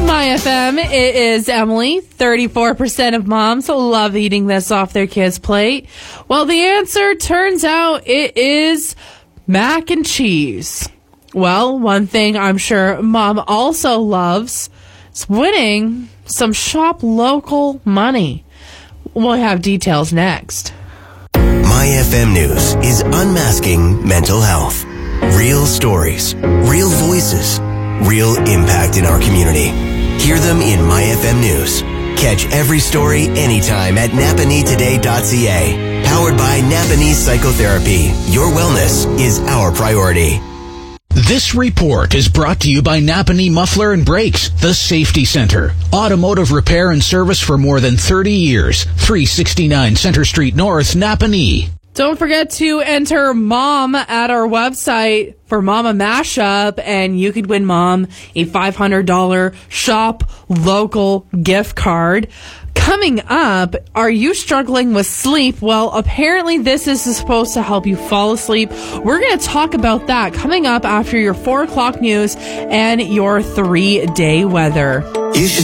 My FM, it is Emily. 34% of moms love eating this off their kids' plate. Well, the answer turns out it is mac and cheese. Well, one thing I'm sure mom also loves is winning some shop local money. We'll have details next. My FM News is unmasking mental health. Real stories, real voices, real impact in our community. Hear them in My FM News. Catch every story anytime at napanetoday.ca. Powered by Napanee Psychotherapy. Your wellness is our priority. This report is brought to you by Napanee Muffler and Brakes, the Safety Center. Automotive repair and service for more than 30 years. 369 Center Street North, Napanee. Don't forget to enter Mom at our website for Mama Mashup, and you could win Mom a $500 shop local gift card. Coming up, are you struggling with sleep? Well, apparently this is supposed to help you fall asleep. We're going to talk about that coming up after your 4 o'clock news and your 3-day weather.